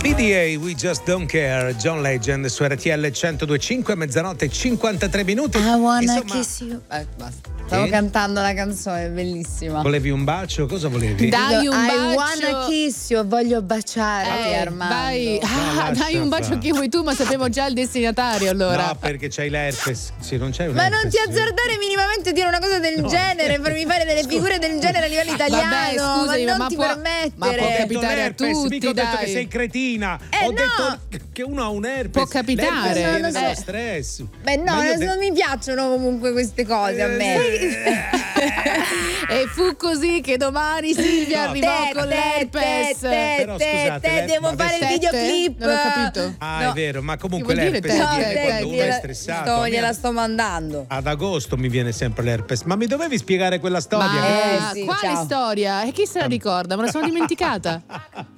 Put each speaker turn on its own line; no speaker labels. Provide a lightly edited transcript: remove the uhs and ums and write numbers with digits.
PDA, We Just Don't Care, John Legend su RTL 102.5, mezzanotte e 53 minuti.
I wanna kiss you. Basta. Stavo cantando la canzone, bellissima.
Volevi un bacio? Cosa volevi?
Dai un bacio.
I wanna kiss you, voglio baciarti, Armando.
Vai. Dai un bacio
fare.
che vuoi tu, ma sapevo già il destinatario allora.
No, perché c'hai l'herpes. Sì, non c'hai un
Ma
herpes.
non ti azzardare minimamente a dire una cosa del genere, farmi fare delle figure del genere a livello italiano.
Vabbè, scusami,
ma non
ma
ti
può-
permettere.
ma può capitare a
L'herpes,
tutti,
mica ho detto
dai.
che sei cretina. Ho
no.
detto che uno ha un herpes.
Può capitare.
L'herpes viene
Non lo
dallo
so.
stress.
Beh, no,
Ma io
non mi piacciono comunque queste cose a me.
E fu così che domani Silvia
No.
arrivò con l'herpes.
Però scusate,
devo
ma
fare il
adesso-
videoclip.
Non ho capito.
Ah,
No.
è vero, ma comunque
Che vuol dire
l'herpes
te?
viene
No,
quando uno è stressato. A me
gliela sto mandando.
ad agosto mi viene sempre l'herpes. Ma mi dovevi spiegare quella storia?
Ma
sì,
quale
ciao.
storia? E chi se la ricorda? Me la sono dimenticata.